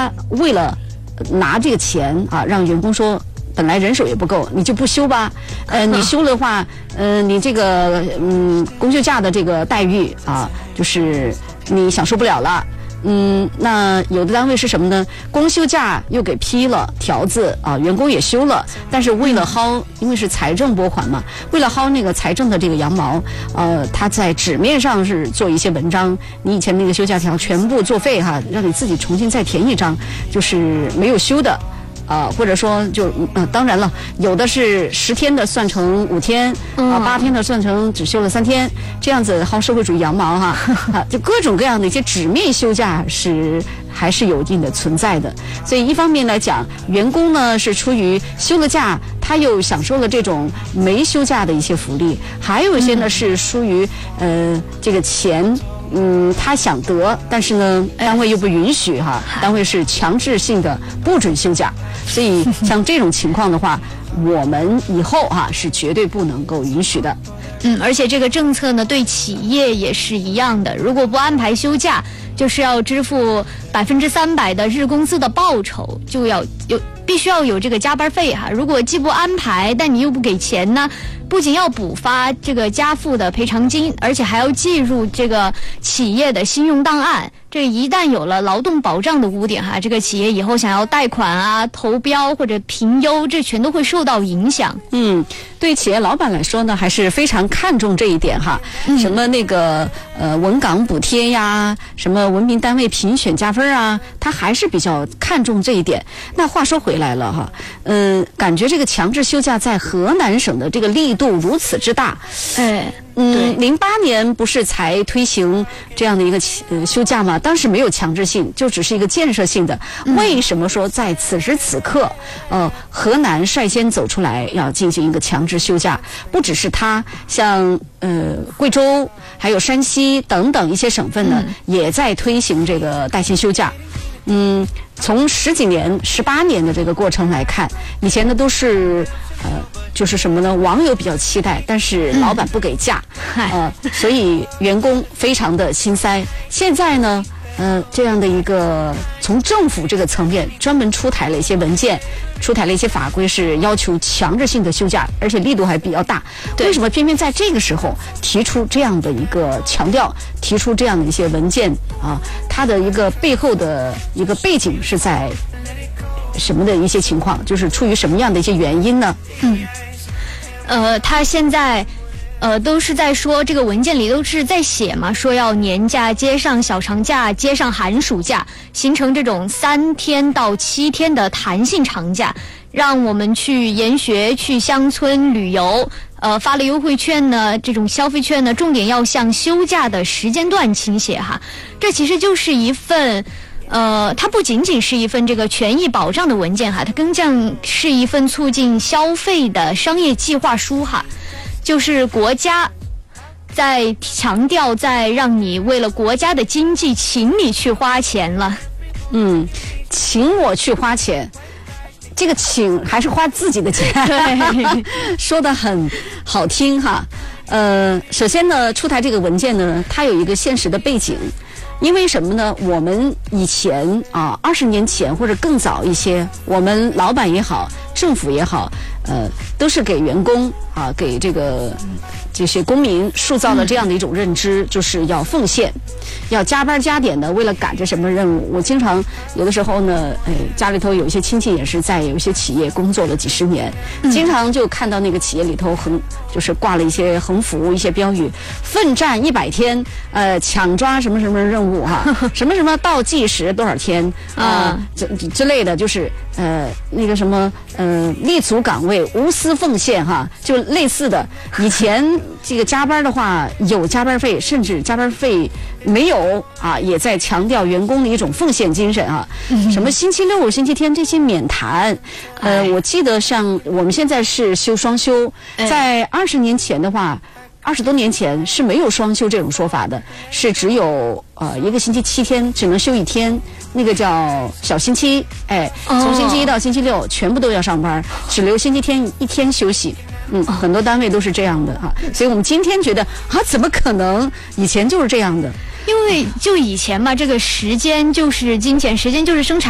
他为了拿这个钱啊，让员工说本来人手也不够，你就不休吧？你休的话，你这个公休假的这个待遇啊，就是你享受不了了。那有的单位是什么呢？公休假又给批了条子啊，员工也休了，但是为了薅，因为是财政拨款嘛，为了薅那个财政的这个羊毛，他在纸面上是做一些文章，你以前那个休假条全部作废哈，让你自己重新再填一张，就是没有休的。或者说当然了，有的是10天的算成5天，8天的算成只休了3天，这样子薅社会主义羊毛哈，就各种各样的一些纸面休假还是有一定的存在的。所以一方面来讲，员工呢是出于休了假，他又享受了这种没休假的一些福利，还有一些呢是出于这个钱。他想得，但是呢，单位又不允许哈，单位是强制性的不准休假，所以像这种情况的话，我们以后是绝对不能够允许的。 而且这个政策呢，对企业也是一样的，如果不安排休假，就是要支付300%的日工资的报酬，就要必须要有这个加班费哈。如果既不安排，但你又不给钱呢？不仅要补发这个加付的赔偿金，而且还要计入这个企业的信用档案。这一旦有了劳动保障的污点哈，这个企业以后想要贷款啊、投标或者评优，这全都会受到影响。 对企业老板来说呢，还是非常看重这一点哈。什么那个文岗补贴呀，什么文凭单位评选加分啊，他还是比较看重这一点。那话说回来了哈，感觉这个强制休假在河南省的这个力度如此之大。08年不是才推行这样的一个休假吗？当时没有强制性，就只是一个建设性的。为什么说在此时此刻，河南率先走出来要进行一个强制休假？不只是它，像贵州还有山西等等一些省份呢，也在推行这个带薪休假。从10几年、18年的这个过程来看，以前的都是就是什么呢？网友比较期待，但是老板不给假，所以员工非常的心塞。现在呢，这样的一个从政府这个层面专门出台了一些文件，出台了一些法规，是要求强制性的休假，而且力度还比较大。为什么偏偏在这个时候提出这样的一个强调，提出这样的一些文件啊？它的一个背后的一个背景是在什么的一些情况，就是出于什么样的一些原因呢？ 他现在都是在说，这个文件里都是在写嘛，说要年假接上小长假，接上寒暑假，形成这种3天到7天的弹性长假，让我们去研学、去乡村旅游。发了优惠券呢，这种消费券呢，重点要向休假的时间段倾斜哈。这其实就是一份它不仅仅是一份这个权益保障的文件哈，它更像是一份促进消费的商业计划书哈。就是国家在强调，在让你为了国家的经济，请你去花钱了。 请我去花钱。这个请还是花自己的钱，对，说得很好听哈。首先呢，出台这个文件呢，它有一个现实的背景，因为什么呢？我们以前20年前或者更早一些，我们老板也好，政府也好，都是给员工给这些公民塑造了这样的一种认知，就是要奉献，要加班加点的，为了赶着什么任务。我经常有的时候呢，家里头有一些亲戚也是在有一些企业工作了几十年，经常就看到那个企业里头就是挂了一些横幅、一些标语，奋战100天，抢抓什么什么任务什么什么倒计时多少天之类的，就是那个什么立足岗位无私奉献就类似的。以前这个加班的话有加班费，甚至加班费没有也在强调员工的一种奉献精神什么星期六、星期天这些免谈。我记得像我们现在是休双休，在20年前的话，20多年前是没有双休这种说法的，是只有一个星期7天只能休1天，那个叫小星期。从星期1到星期6全部都要上班，只留星期天1天休息。很多单位都是这样的所以我们今天觉得怎么可能？以前就是这样的。 因为就以前嘛，这个时间就是金钱，时间就是生产